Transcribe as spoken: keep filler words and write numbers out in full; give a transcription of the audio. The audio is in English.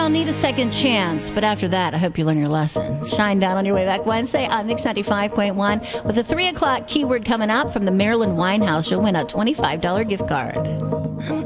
all need a second chance, but after that, I hope you learn your lesson. Shine down on your way back Wednesday on Mix ninety-five point one. With a three o'clock keyword coming up from the Maryland Wine House, you'll win a twenty-five dollars gift card.